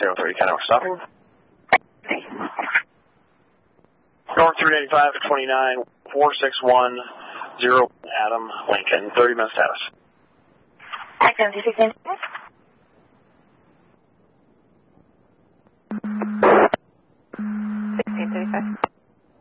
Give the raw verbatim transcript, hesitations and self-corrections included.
zero three, ten hour stopping. North three ninety-five to twenty-nine, four six one zero, Adam Lincoln, thirty minute status. Accident two sixteen. sixteen thirty-five.